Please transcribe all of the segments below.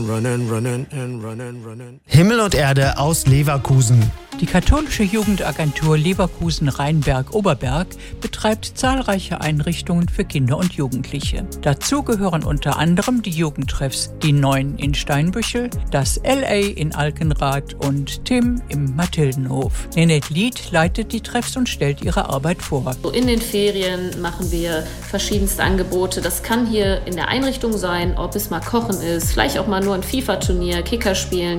Himmel und Erde aus Leverkusen. Die katholische Jugendagentur Leverkusen-Rheinberg-Oberberg betreibt zahlreiche Einrichtungen für Kinder und Jugendliche. Dazu gehören unter anderem die Jugendtreffs Die Neun in Steinbüchel, das LA in Alkenrath und Tim im Mathildenhof. Nenette Lied leitet die Treffs und stellt ihre Arbeit vor. In den Ferien machen wir verschiedenste Angebote. Das kann hier in der Einrichtung sein, ob es mal Kochen ist, vielleicht auch mal nur ein FIFA-Turnier, Kicker spielen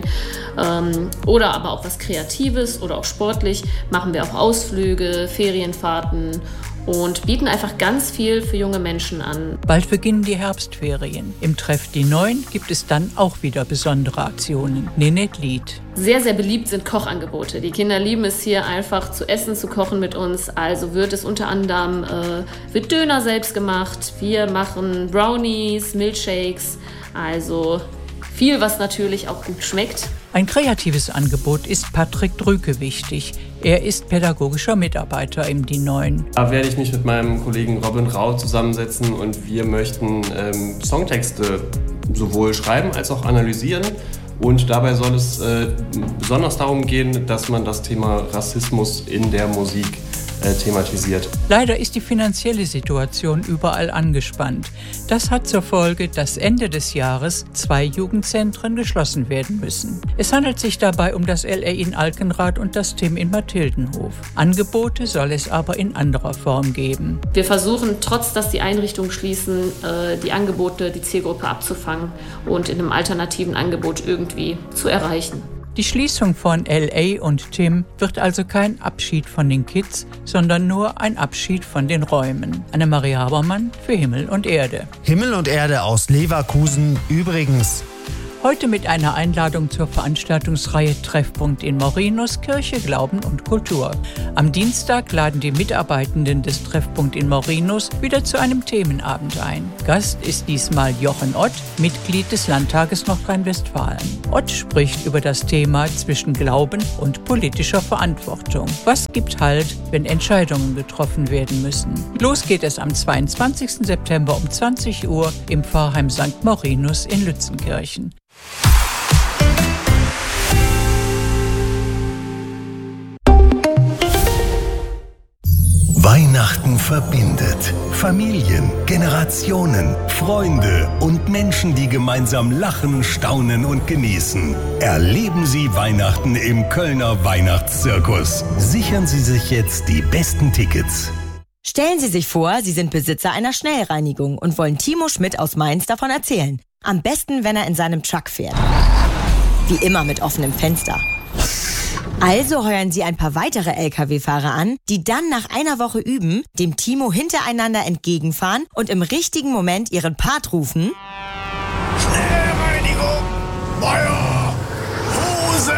oder aber auch was Kreatives oder auch sportlich. Machen wir auch Ausflüge, Ferienfahrten und bieten einfach ganz viel für junge Menschen an. Bald beginnen die Herbstferien. Im Treff Die Neun gibt es dann auch wieder besondere Aktionen. Nenette Lied. Sehr, sehr beliebt sind Kochangebote. Die Kinder lieben es hier einfach zu essen, zu kochen mit uns. Also wird es unter anderem wird Döner selbst gemacht. Wir machen Brownies, Milkshakes, also viel, was natürlich auch gut schmeckt. Ein kreatives Angebot ist Patrick Drüke wichtig. Er ist pädagogischer Mitarbeiter im Die Neun. Da werde ich mich mit meinem Kollegen Robin Rau zusammensetzen und wir möchten Songtexte sowohl schreiben als auch analysieren. Und dabei soll es besonders darum gehen, dass man das Thema Rassismus in der Musik thematisiert. Leider ist die finanzielle Situation überall angespannt. Das hat zur Folge, dass Ende des Jahres 2 Jugendzentren geschlossen werden müssen. Es handelt sich dabei um das LA in Alkenrath und das Tim in Mathildenhof. Angebote soll es aber in anderer Form geben. Wir versuchen, trotz dass die Einrichtungen schließen, die Angebote, die Zielgruppe abzufangen und in einem alternativen Angebot irgendwie zu erreichen. Die Schließung von LA und Tim wird also kein Abschied von den Kids, sondern nur ein Abschied von den Räumen. Annemarie Habermann für Himmel und Erde. Himmel und Erde aus Leverkusen übrigens. Heute mit einer Einladung zur Veranstaltungsreihe Treffpunkt in Marinus, Kirche, Glauben und Kultur. Am Dienstag laden die Mitarbeitenden des Treffpunkt in Marinus wieder zu einem Themenabend ein. Gast ist diesmal Jochen Ott, Mitglied des Landtages Nordrhein-Westfalen. Ott spricht über das Thema zwischen Glauben und politischer Verantwortung. Was gibt Halt, wenn Entscheidungen getroffen werden müssen? Los geht es am 22. September um 20 Uhr im Pfarrheim St. Marinus in Lützenkirchen. Weihnachten verbindet Familien, Generationen, Freunde und Menschen, die gemeinsam lachen, staunen und genießen. Erleben Sie Weihnachten im Kölner Weihnachtszirkus. Sichern Sie sich jetzt die besten Tickets. Stellen Sie sich vor, Sie sind Besitzer einer Schnellreinigung und wollen Timo Schmidt aus Mainz davon erzählen. Am besten, wenn er in seinem Truck fährt. Wie immer mit offenem Fenster. Also heuern Sie ein paar weitere LKW-Fahrer an, die dann nach einer Woche üben, dem Timo hintereinander entgegenfahren und im richtigen Moment ihren Part rufen: Schnellreinigung, Meier, Husen,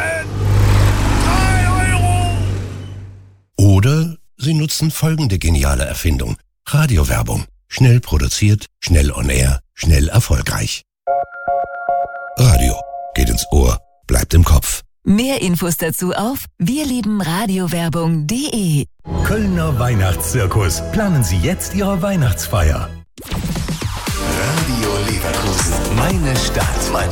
3 Euro. Oder Sie nutzen folgende geniale Erfindung. Radiowerbung. Schnell produziert, schnell on air, schnell erfolgreich. Radio. Geht ins Ohr, bleibt im Kopf. Mehr Infos dazu auf wirliebenradiowerbung.de. Kölner Weihnachtszirkus. Planen Sie jetzt Ihre Weihnachtsfeier. Radio Leverkusen. Meine Stadt, mein